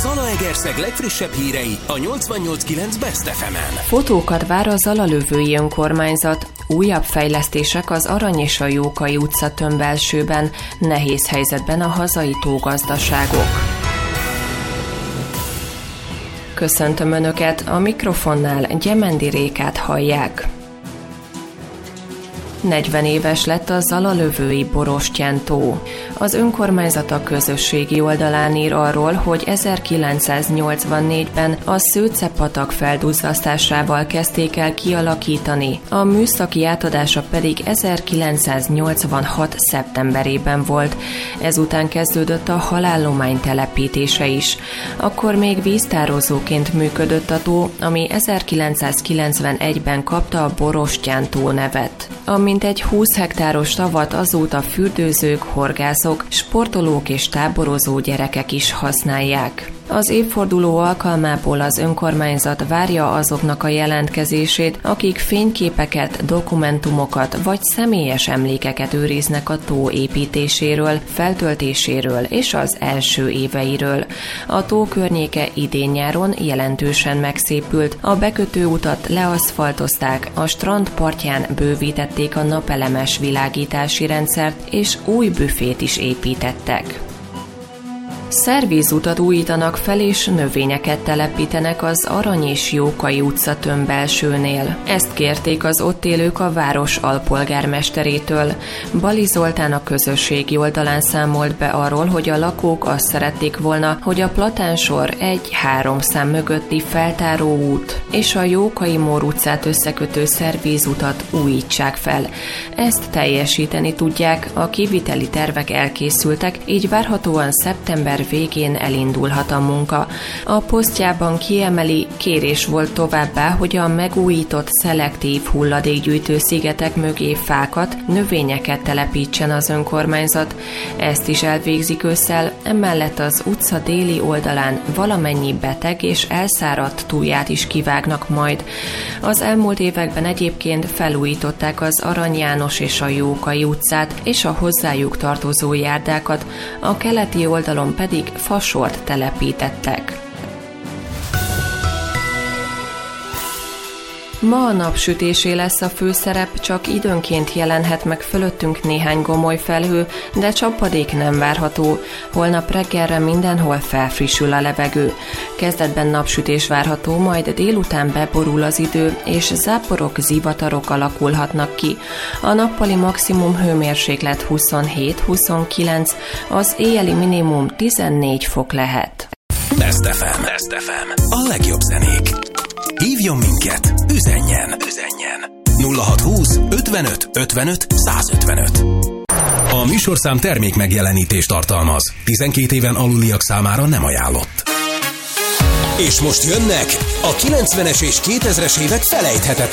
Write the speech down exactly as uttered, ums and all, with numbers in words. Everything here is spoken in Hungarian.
Zalaegerszeg legfrissebb hírei a nyolcvannyolc kilenc Best ef emen. Fotókat vár a Zalalövői önkormányzat. Újabb fejlesztések az Arany és a Jókai utca tömbelsőben. Nehéz helyzetben a hazai tógazdaságok. Köszöntöm Önöket, a mikrofonnál Gyemendi Rékát hallják. negyven éves lett a Zalalövői Borostyán-tó. Az önkormányzat a közösségi oldalán ír arról, hogy ezerkilencszáznyolcvannégyben a Szőce-patak felduzzasztásával kezdték el kialakítani, a műszaki átadása pedig ezerkilencszáznyolcvanhat szeptemberében volt. Ezután kezdődött a halállomány telepítése is. Akkor még víztározóként működött a tó, ami ezerkilencszázkilencvenegyben kapta a Borostyán-tó nevet. A mintegy húsz hektáros tavat azóta fürdőzők, horgászok, sportolók és táborozó gyerekek is használják. Az évforduló alkalmából az önkormányzat várja azoknak a jelentkezését, akik fényképeket, dokumentumokat vagy személyes emlékeket őriznek a tó építéséről, feltöltéséről és az első éveiről. A tó környéke idén-nyáron jelentősen megszépült, a bekötőutat leaszfaltozták, a strand partján bővítették a napelemes világítási rendszert, és új büfét is építettek. Szervízutat újítanak fel és növényeket telepítenek az Arany és Jókai utca tömbelsőnél. Ezt kérték az ott élők a város alpolgármesterétől. Bali Zoltán a közösségi oldalán számolt be arról, hogy a lakók azt szerették volna, hogy a Platánsor egy-három szám mögötti feltáró út és a Jókai Mór utcát összekötő szervízutat újítsák fel. Ezt teljesíteni tudják, a kiviteli tervek elkészültek, így várhatóan szeptember végén elindulhat a munka. A posztjában kiemeli, kérés volt továbbá, hogy a megújított szelektív hulladékgyűjtő szigetek mögé fákat, növényeket telepítsen az önkormányzat. Ezt is elvégzik ősszel, emellett az utca déli oldalán valamennyi beteg és elszáradt túlját is kivágnak majd. Az elmúlt években egyébként felújították az Arany János és a Jókai utcát és a hozzájuk tartozó járdákat, a keleti oldalon pedig fasort telepítettek. Ma a napsütésé lesz a főszerep, csak időnként jelenhet meg fölöttünk néhány gomoly felhő, de csapadék nem várható. Holnap reggelre mindenhol felfrissül a levegő. Kezdetben napsütés várható, majd délután beborul az idő, és záporok, zivatarok alakulhatnak ki. A nappali maximum hőmérséklet huszonhét-huszonkilenc, az éjjeli minimum tizennégy fok lehet. Best ef em. Best ef em. A legjobb zenék. Hívjon minket, üzenjen, üzenjen. nulla hatszázhúsz ötvenöt ötvenöt százötvenöt. A műsorszám termék megjelenítést tartalmaz. tizenkét éven aluliak számára nem ajánlott. És most jönnek a kilencvenes és kétezres évek felejthetetlen